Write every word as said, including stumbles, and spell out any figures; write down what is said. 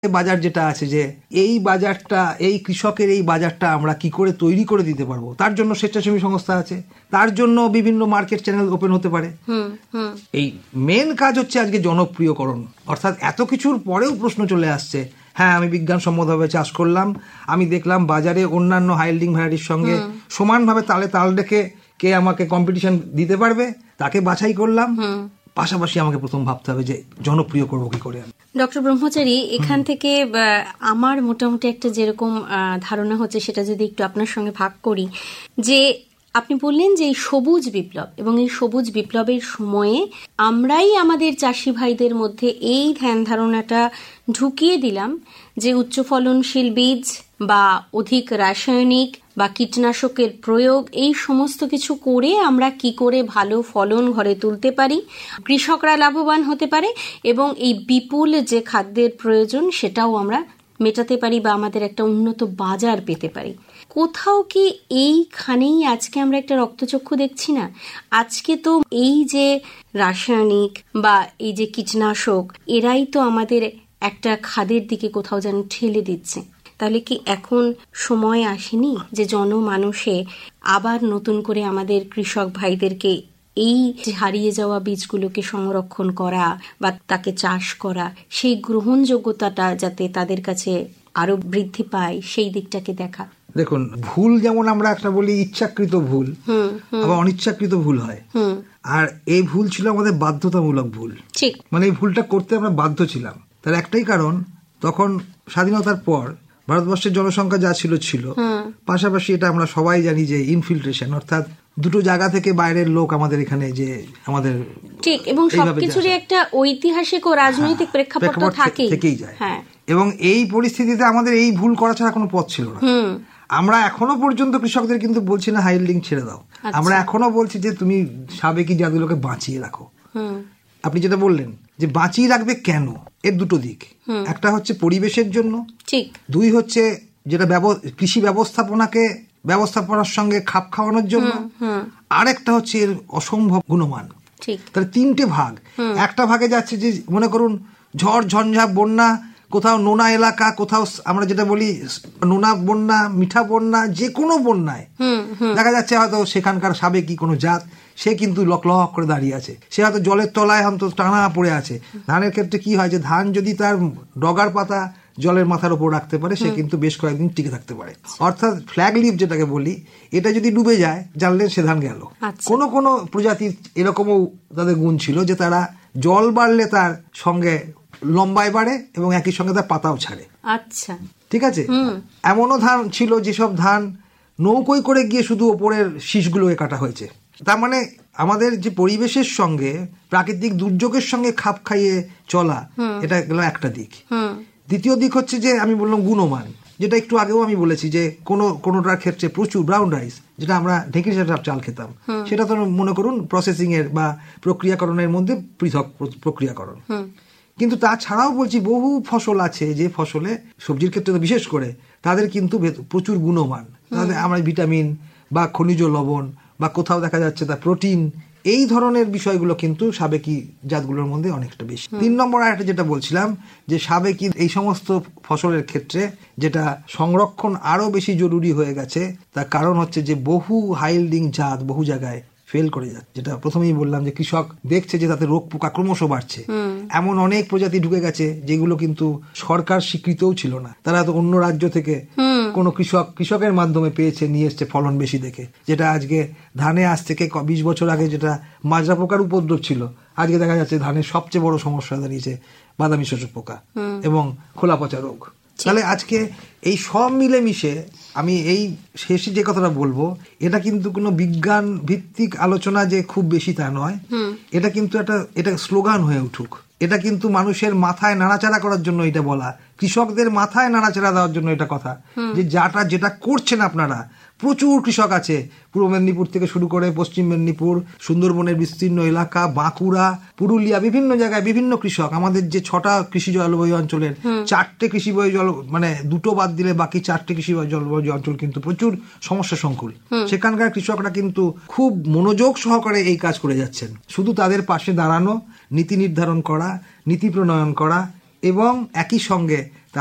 বাজার যেটা আছে, যে এই বাজারটা, এই কৃষকের এই বাজারটা আমরা কি করে তৈরি করে দিতে পারবো, তার জন্য স্বেচ্ছাসেবী সংস্থা আছে, তার জন্য বিভিন্ন মার্কেট চ্যানেল ওপেন হতে পারে। এই মেন কাজ হচ্ছে আজকে জনপ্রিয়করণ। অর্থাৎ এত কিছুর পরেও প্রশ্ন চলে আসছে, হ্যাঁ আমি বিজ্ঞানসম্মতভাবে চাষ করলাম, আমি দেখলাম বাজারে অন্যান্য হাইল্ডিং ভ্যারাইটির সঙ্গে সমানভাবে তালে তাল ডেকে কে আমাকে কম্পিটিশন দিতে পারবে, তাকে বাছাই করলাম। পাশাপাশি আমাকে প্রথম ভাবতে হবে যে জনপ্রিয় করবো কি করে। ডক্টর ব্রহ্মচারী, এখান থেকে আমার মোটামুটি একটা যেরকম ধারণা হচ্ছে সেটা যদি একটু আপনার সঙ্গে ভাগ করি, যে আপনি বললেন যে এই সবুজ বিপ্লব এবং এই সবুজ বিপ্লবের সময়ে আমরাই আমাদের চাষি ভাইদের মধ্যে এই ধ্যান ধারণাটা ঢুকিয়ে দিলাম যে উচ্চ ফলনশীল বীজ বা অধিক রাসায়নিক বা কীটনাশকের প্রয়োগ, এই সমস্ত কিছু করে আমরা কি করে ভালো ফলন ঘরে তুলতে পারি, কৃষকরা লাভবান হতে পারে এবং এই বিপুল যে খাদ্যের প্রয়োজন সেটাও আমরা মেটাতে পারি বা আমাদের একটা উন্নত বাজার পেতে পারি। কোথাও কি এইখানেই আজকে আমরা একটা রক্তচক্ষু দেখছি না? আজকে তো এই যে রাসায়নিক বা এই যে কীটনাশক, এরাই তো আমাদের একটা খাদের দিকে কোথাও যেন ঠেলে দিচ্ছে। তাহলে কি এখন সময় আসেনি যে জনমানুষে আবার নতুন করে আমাদের কৃষক ভাইদেরকে এই হারিয়ে যাওয়া বীজগুলোকে সংরক্ষণ করা বা তাকে চাষ করা, সেই গ্রহণযোগ্যতাটা যাতে তাদের কাছে আরো বৃদ্ধি পায়, সেই দিকটাকে দেখা? দেখুন, ভুল যেমন আমরা একটা বলি ইচ্ছাকৃত ভুল, আবার অনিচ্ছাকৃত ভুল হয়। আর এই ভুল ছিল আমাদের বাধ্যতামূলক ভুল। ঠিক, মানে এই ভুলটা করতে আমরা বাধ্য ছিলাম। তার একটাই কারণ, তখন স্বাধীনতার পর ভারতবর্ষের জনসংখ্যা যা ছিল ছিল, পাশাপাশি এটা আমরা সবাই জানি যে ইনফিল্ট্রেশন, অর্থাৎ দুটো জায়গা থেকে বাইরের লোক আমাদের এখানে যে আমাদের, ঠিক, এবং সবকিছুরই একটা ঐতিহাসিক ও রাজনৈতিক প্রেক্ষাপট থেকেই যায়। এবং এই পরিস্থিতিতে আমাদের এই ভুল করা ছাড়া কোনো পথ ছিল না। আমরা এখনো পর্যন্ত কৃষকদের কিন্তু বলছি না হাইল্ডিং ছেড়ে দাও, আমরা এখনো বলছি যে তুমি সাবেকি জাতগুলোকে বাঁচিয়ে রাখো। আপনি যেটা বললেন যে বাঁচিয়ে রাখবে কেন, এর দুটো দিক, একটা হচ্ছে পরিবেশের জন্য, ঠিক, দুই হচ্ছে যেটা কৃষি ব্যবস্থাপনাকে ব্যবস্থাপনার সঙ্গে খাপ খাওয়ানোর জন্য, আর একটা হচ্ছে এর অসম্ভব গুণমান। তাহলে তিনটে ভাগ। একটা ভাগে যাচ্ছে যে মনে করুন ঝড় ঝঞ্ঝা বন্যা, কোথাও নোনা এলাকা, কোথাও আমরা যেটা বলি নোনা বন্যা, মিঠা বন্যা, যে কোনো বন্যায় দেখা যাচ্ছে হয়তো সেখানকার সাবেকি কোনো জাত সে কিন্তু লক লক করে দাঁড়িয়ে আছে, সে হয়তো জলের তলায় হয়তো টানা পড়ে আছে। ধানের ক্ষেত্রে কি হয় যে ধান যদি তার ডগার পাতা জলের মাথার উপর রাখতে পারে, সে কিন্তু বেশ কয়েকদিন টিকে থাকতে পারে। অর্থাৎ ফ্ল্যাগ লিফ যেটাকে বলি, এটা যদি ডুবে যায় জানলেন সে ধান গেল। কোনো কোনো প্রজাতির এরকমও তাদের গুণ ছিল যে তারা জল বাড়লে তার সঙ্গে লম্বায় বাড়ে এবং একই সঙ্গে তার পাতাও ছাড়ে। আচ্ছা, ঠিক আছে। এমনও ধান ছিল যেসব ধান নৌকোয় করে গিয়ে শুধু ওপরের শীষগুলোকে কাটা হয়েছে। তার মানে আমাদের যে পরিবেশের সঙ্গে প্রাকৃতিক দুর্যোগের সঙ্গে খাপ খাইয়ে চলা, এটা গেল একটা দিক। দ্বিতীয় দিক হচ্ছে যে আমি বললাম গুণমান, যেটা একটু আগেও আমি বলেছি যে কোনো কোনোটার ক্ষেত্রে প্রচুর ব্রাউন রাইস, যেটা আমরা ঢেঁকি চাল খেতাম, সেটা তো মনে করুন প্রসেসিং এর বা প্রক্রিয়াকরণের মধ্যে পৃথক প্রক্রিয়াকরণ। কিন্তু তাছাড়াও বলছি বহু ফসল আছে যে ফসলে, সবজির ক্ষেত্রে তো বিশেষ করে, তাদের কিন্তু প্রচুর গুণমান, তাদের আমরা ভিটামিন বা খনিজ লবণ বা কোথাও দেখা যাচ্ছে তার প্রোটিন, এই ধরনের বিষয়গুলো কিন্তু সাবেকি জাতগুলোর মধ্যে অনেকটা বেশি। তিন নম্বর আরেকটা যেটা বলছিলাম যে সাবেকি এই সমস্ত ফসলের ক্ষেত্রে যেটা সংরক্ষণ আরো বেশি জরুরি হয়ে গেছে, তার কারণ হচ্ছে যে বহু হাইল্ডিং জাত বহু জায়গায় ফেল করে যাচ্ছে। যেটা প্রথমেই বললাম যে কৃষক দেখছে যে তাতে রোগ পোকা ক্রমশ বাড়ছে, এমন অনেক প্রজাতি ঢুকে গেছে যেগুলো কিন্তু সরকার স্বীকৃতও ছিল না, তারা তো অন্য রাজ্য থেকে কোন কৃষক কৃষকের মাধ্যমে পেয়েছে, নিয়ে এসছে ফলন বেশি দেখে। যেটা আজকে ধানে আজ থেকে বিশ বছর আগে যেটা মাজরা পোকার উপদ্রব ছিল, আজকে দেখা যাচ্ছে ধানের সবচেয়ে বড় সমস্যা দাঁড়িয়েছে বাদামি শোষক পোকা এবং খোলা পচা রোগ। তাহলে আজকে এই সব মিলেমিশে আমি এই শেষে যে কথাটা বলবো, এটা কিন্তু কোনো বিজ্ঞান ভিত্তিক আলোচনা যে খুব বেশি তা নয়, এটা কিন্তু একটা এটা স্লোগান হয়ে উঠুক, এটা কিন্তু মানুষের মাথায় নাড়াচাড়া করার জন্য এটা বলা, কৃষকদের মাথায় নাড়াচাড়া দেওয়ার জন্য এটা কথা, যে যাটা যেটা করছেন আপনারা, প্রচুর কৃষক আছে পূর্ব মেদিনীপুর থেকে শুরু করে পশ্চিম মেদিনীপুর, সুন্দরবনের বিস্তীর্ণ এলাকা, বাঁকুড়া, পুরুলিয়া, বিভিন্ন জায়গায় বিভিন্ন কৃষক। আমাদের যে ছটা কৃষি জলবায়ু অঞ্চলের চারটে কৃষি বায়ু জল মানে দুটো বাদ দিলে বাকি চারটে কৃষি জলবায়ু অঞ্চল কিন্তু প্রচুর সমস্যা সংকুল। সেখানকার কৃষকরা কিন্তু খুব মনোযোগ সহকারে এই কাজ করে যাচ্ছেন। শুধু তাদের পাশে দাঁড়ানো, নীতি নির্ধারণ করা, নীতি প্রণয়ন করা এবং একই সঙ্গে